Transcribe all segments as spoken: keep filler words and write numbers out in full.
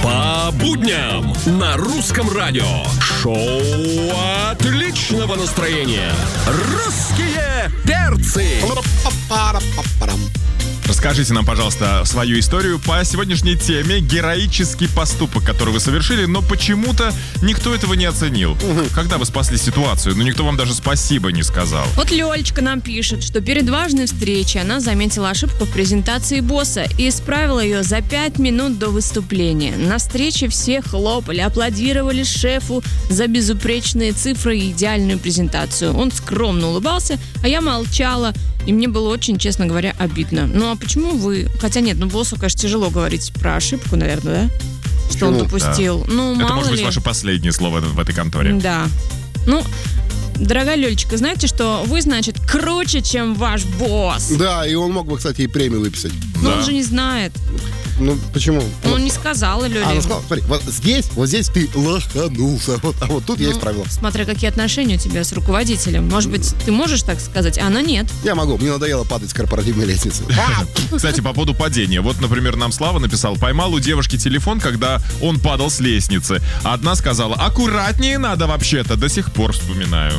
По будням на русском радио. Шоу отличного настроения. Русские перцы. Расскажите нам, пожалуйста, свою историю по сегодняшней теме. Героический поступок, который вы совершили, но почему-то никто этого не оценил. Угу. Когда вы спасли ситуацию, но никто вам даже спасибо не сказал. Вот Лёлечка нам пишет, что перед важной встречей она заметила ошибку в презентации босса и исправила ее за пять минут до выступления. На встрече все хлопали, аплодировали шефу за безупречные цифры и идеальную презентацию. Он скромно улыбался, а я молчала. И мне было очень, честно говоря, обидно. Ну а почему вы... Хотя нет, ну боссу, конечно, тяжело говорить про ошибку, наверное, да? Что почему? Он допустил. Да. Ну, Это мало может быть ли... ваше последнее слово в этой конторе. Да. Ну, дорогая Лёлечка, знаете, что вы, значит, круче, чем ваш босс. Да, и он мог бы, кстати, и премию выписать. Но Да. он же не знает. Ну, почему? Он не сказал, Лёля. А, ну, смотри, вот здесь, вот здесь ты лоханулся, вот, а вот тут ну, я исправил. Смотря какие отношения у тебя с руководителем. Может быть, ты можешь так сказать, а она нет. Я могу, мне надоело падать с корпоративной лестницы. Кстати, по поводу падения. Вот, например, нам Слава написал: поймал у девушки телефон, когда он падал с лестницы. Одна сказала: аккуратнее надо вообще-то. До сих пор вспоминаю.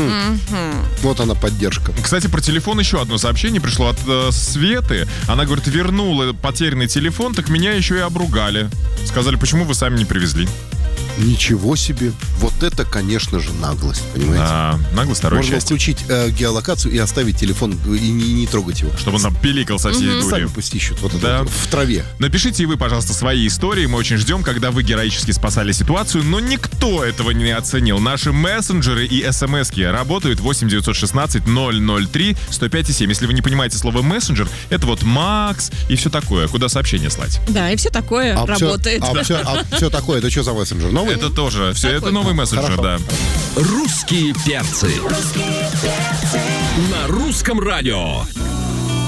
Вот она, поддержка. Кстати, про телефон еще одно сообщение пришло от э, Светы. Она говорит: вернула потерянный телефон, так меня еще и обругали. Сказали: почему вы сами не привезли? Ничего себе. Вот это, конечно же, наглость, понимаете? Да, наглость второй Можно части. включить э, геолокацию и оставить телефон, и не, не трогать его. Чтобы он там пиликал со всей дури. Сами пусть ищут вот это Да. вот в траве. Напишите и вы, пожалуйста, свои истории. Мы очень ждем, когда вы героически спасали ситуацию, но никто этого не оценил. Наши мессенджеры и смски работают восемь девятьсот шестнадцать ноль ноль три сто пять и семь. Если вы не понимаете слово мессенджер, это вот Макс и все такое, куда сообщение слать. Да, и все такое А работает. Все, а, все, а все такое, это что за мессенджер? Новый? Это тоже, все это новый мессенджер, Хорошо. да. Русские перцы. На русском радио.